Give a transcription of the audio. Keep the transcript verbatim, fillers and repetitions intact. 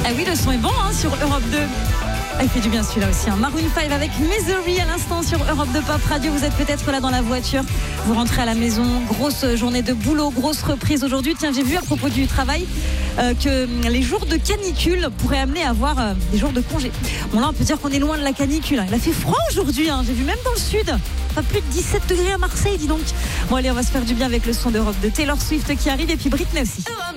Ah oui, le son est bon hein, sur Europe deux. Ah, il fait du bien celui-là aussi. Hein. Maroon cinq avec Misery à l'instant sur Europe deux Pop Radio. Vous êtes peut-être là dans la voiture. Vous rentrez à la maison. Grosse journée de boulot, grosse reprise aujourd'hui. Tiens, j'ai vu à propos du travail euh, que les jours de canicule pourraient amener à avoir euh, des jours de congé. Bon là, on peut dire qu'on est loin de la canicule. Hein. Il a fait froid aujourd'hui. Hein. J'ai vu même dans le sud. Pas plus de dix-sept degrés à Marseille, dis donc. Bon allez, on va se faire du bien avec le son d'Europe de Taylor Swift qui arrive et puis Britney aussi.